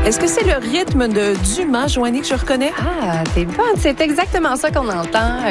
Est-ce que c'est le rythme de Dumas, Joanie, que je reconnais? Ah, t'es bonne. C'est exactement ça qu'on entend.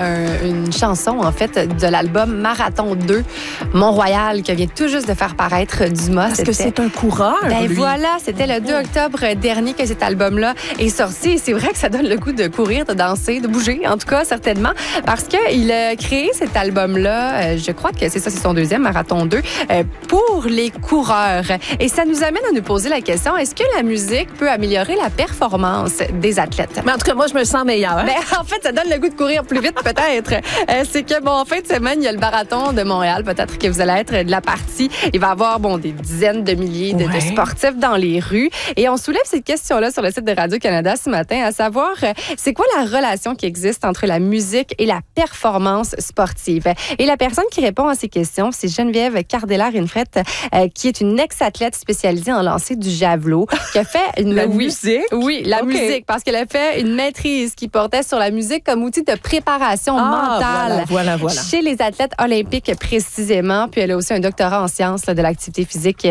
Une chanson, en fait, de l'album Marathon 2, Mont-Royal, qui vient tout juste de faire paraître Dumas. Est-ce que c'est un coureur, Ben lui? voilà, c'était le 2 octobre dernier que cet album-là est sorti. Et c'est vrai que ça donne le goût de courir, de danser, de bouger, en tout cas, certainement. Parce qu'il a créé cet album-là, je crois que c'est ça, c'est son deuxième, Marathon 2, pour les coureurs. Et ça nous amène à nous poser la question, est-ce que la musique peut améliorer la performance des athlètes? Mais en tout cas, moi, je me sens meilleure. Ben, en fait, ça donne le goût de courir plus vite, peut-être. C'est que, bon, en fin de semaine, il y a le marathon de Montréal. Peut-être que vous allez être de la partie. Il va y avoir, bon, des dizaines de milliers de sportifs dans les rues. Et on soulève cette question-là sur le site de Radio-Canada ce matin, à savoir, c'est quoi la relation qui existe entre la musique et la performance sportive? Et la personne qui répond à ces questions, c'est Geneviève Cardella-Rinfrette, qui est une ex-athlète spécialisée en lancer du javelot, qui a fait La musique? Oui, la musique, parce qu'elle a fait une maîtrise qui portait sur la musique comme outil de préparation mentale. Voilà. Chez les athlètes olympiques précisément. Puis elle a aussi un doctorat en sciences de l'activité physique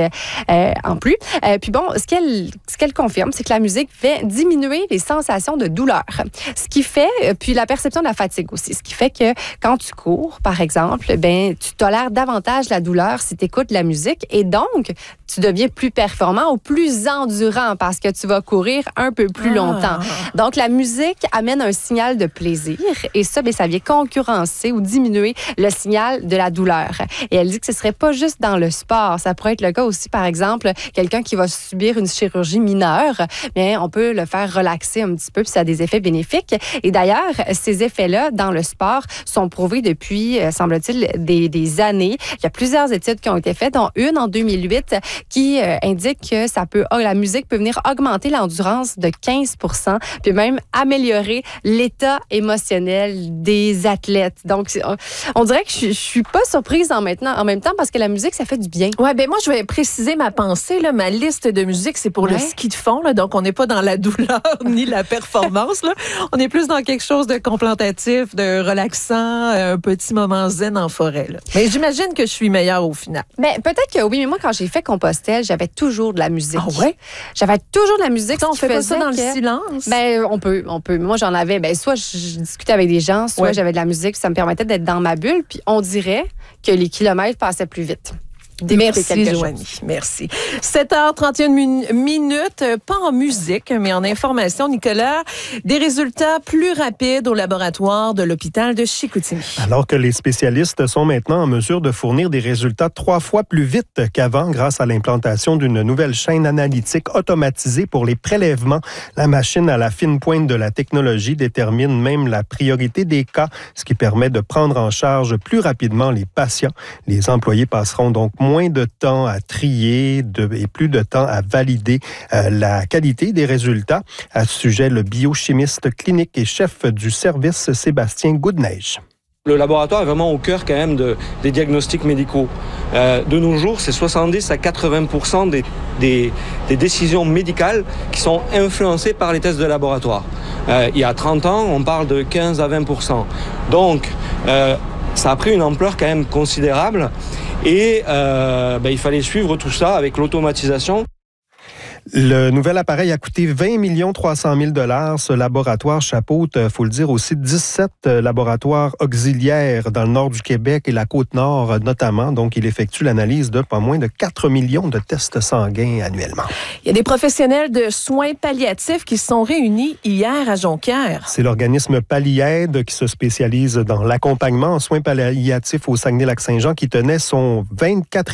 en plus. Puis bon, ce qu'elle confirme, c'est que la musique fait diminuer les sensations de douleur. Ce qui fait, puis la perception de la fatigue aussi. Ce qui fait que quand tu cours, par exemple, ben tu tolères davantage la douleur si tu écoutes la musique et donc tu deviens plus performant ou plus endurant parce que tu vas courir un peu plus longtemps. Donc la musique amène un signal de plaisir et ça, ben, ça vient concurrencer ou diminuer le signal de la douleur. Et elle dit que ce serait pas juste dans le sport. Ça pourrait être le cas aussi, par exemple, quelqu'un qui va subir une chirurgie mineure, mais on peut le faire relaxer un petit peu puis ça a des effets bénéfiques. Et d'ailleurs, ces effets-là dans le sport sont prouvés depuis, semble-t-il, des années. Il y a plusieurs études qui ont été faites, dont une en 2008 qui indique que la musique peut venir augmenter l'endurance de 15%, puis même améliorer l'état émotionnel des athlètes. Donc, on dirait que je suis pas surprise en même temps parce que la musique, ça fait du bien. Ouais, ben moi, je vais préciser ma pensée. Là. Ma liste de musique, c'est pour le ski de fond. Là, donc, on n'est pas dans la douleur ni la performance. Là. On est plus dans quelque chose de contemplatif, de relaxant, un petit moment zen en forêt. Là. Mais j'imagine que je suis meilleure au final. Ben, peut-être que oui, mais moi, quand j'ai fait Compostelle, j'avais toujours de la musique. Ah ouais? J'avais toujours de la musique. Ça, on fait pas ça dans le silence? Ben, on peut. Moi, j'en avais. Ben, soit je discutais avec des gens, soit j'avais de la musique, ça me permettait d'être dans ma bulle. Puis on dirait que les kilomètres passaient plus vite. Merci, Joanie. Merci. 7h31 minutes, pas en musique, mais en information, Nicolas. Des résultats plus rapides au laboratoire de l'hôpital de Chicoutimi. Alors que les spécialistes sont maintenant en mesure de fournir des résultats 3 fois plus vite qu'avant grâce à l'implantation d'une nouvelle chaîne analytique automatisée pour les prélèvements. La machine à la fine pointe de la technologie détermine même la priorité des cas, ce qui permet de prendre en charge plus rapidement les patients. Les employés passeront donc moins de temps à trier et plus de temps à valider la qualité des résultats. À ce sujet, le biochimiste clinique et chef du service, Sébastien Goodneige. Le laboratoire est vraiment au cœur quand même des diagnostics médicaux. De nos jours, c'est 70 à 80% des décisions médicales qui sont influencées par les tests de laboratoire. Il y a 30 ans, on parle de 15 à 20%. Donc, ça a pris une ampleur quand même considérable et il fallait suivre tout ça avec l'automatisation. Le nouvel appareil a coûté 20 300 000 $. Ce laboratoire chapeaute, il faut le dire aussi, 17 laboratoires auxiliaires dans le nord du Québec et la Côte-Nord notamment. Donc, il effectue l'analyse de pas moins de 4 millions de tests sanguins annuellement. Il y a des professionnels de soins palliatifs qui se sont réunis hier à Jonquière. C'est l'organisme Palliaide qui se spécialise dans l'accompagnement en soins palliatifs au Saguenay-Lac-Saint-Jean qui tenait son 24e